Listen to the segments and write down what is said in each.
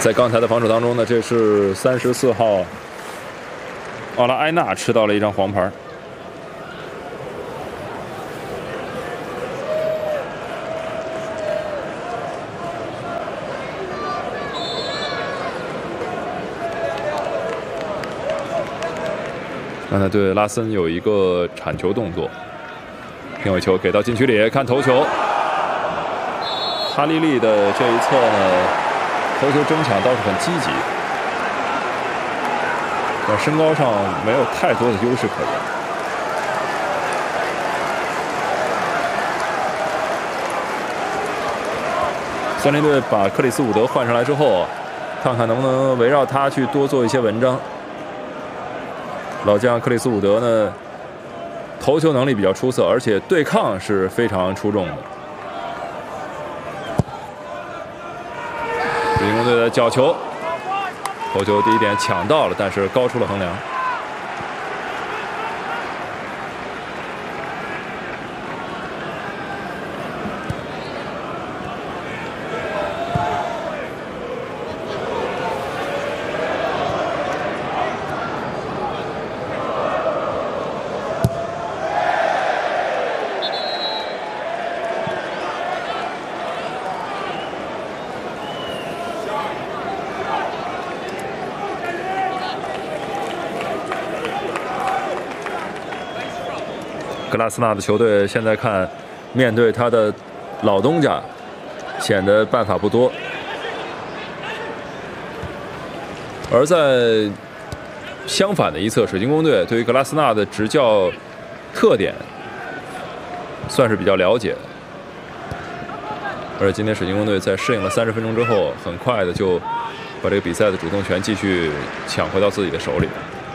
在刚才的防守当中呢，这是34号奥拉埃纳吃到了一张黄牌。刚才对拉森有一个铲球动作，定位球给到禁区里，看头球。哈利利的这一侧呢，头球争抢倒是很积极，但身高上没有太多的优势可言。森林队把克里斯伍德换上来之后，看看能不能围绕他去多做一些文章。老将克里斯伍德呢，头球能力比较出色，而且对抗是非常出众的。水晶宫队的角球，头球第一点抢到了，但是高出了横梁。格拉斯纳的球队现在看，面对他的老东家，显得办法不多。而在相反的一侧，水晶宫队对于格拉斯纳的执教特点算是比较了解的。而今天水晶宫队在适应了30分钟之后，很快的就把这个比赛的主动权继续抢回到自己的手里。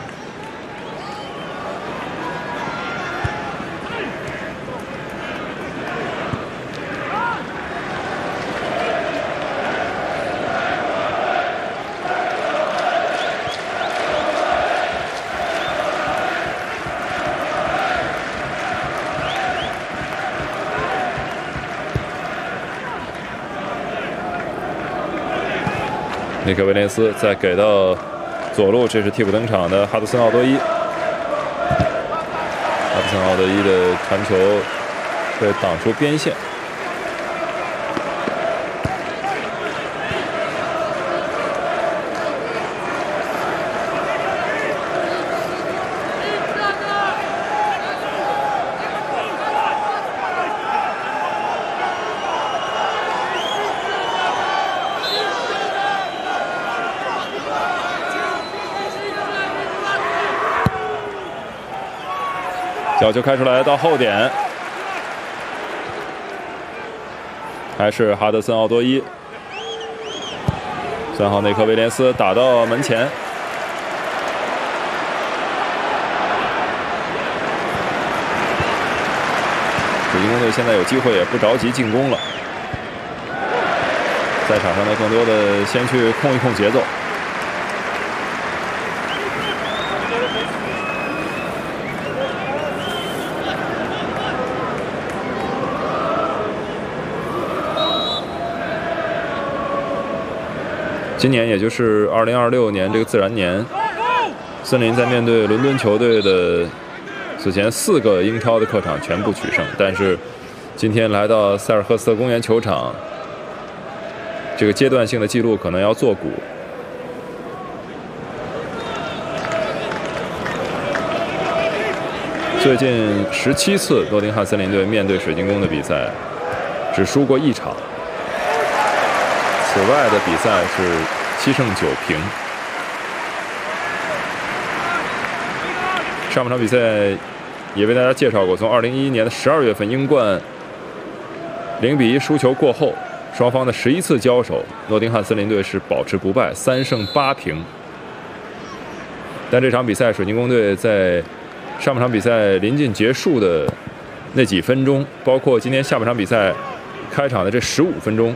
尼克威廉斯再给到左路，这是替补登场的哈德森奥多伊。哈德森奥多伊的传球被挡出边线。角球开出来到后点，还是哈德森奥多伊。3号内克威廉斯打到门前，水晶宫队现在有机会，也不着急进攻了，在场上呢更多的先去控一控节奏。今年也就是2026年这个自然年，森林在面对伦敦球队的此前4个英超的客场全部取胜，但是今天来到塞尔赫斯特公园球场，这个阶段性的记录可能要做古。最近17次诺丁汉森林队面对水晶宫的比赛，只输过1场。此外的比赛是7胜9平。上半场比赛也为大家介绍过，从2011年的12月份英冠0-1输球过后，双方的11次交手，诺丁汉森林队是保持不败，3胜8平。但这场比赛，水晶宫队在上半场比赛临近结束的那几分钟，包括今天下半场比赛开场的这15分钟。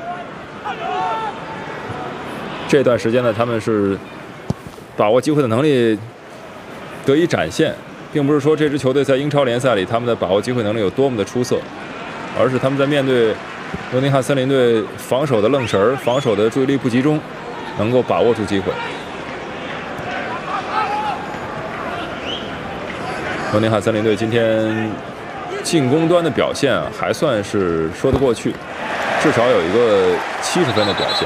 这段时间呢，他们是把握机会的能力得以展现，并不是说这支球队在英超联赛里他们的把握机会能力有多么的出色，而是他们在面对诺丁汉森林队防守的愣神儿、防守的注意力不集中， 能够把握住机会。诺丁汉森林队今天进攻端的表现还算是说得过去，至少有一个70分的表现。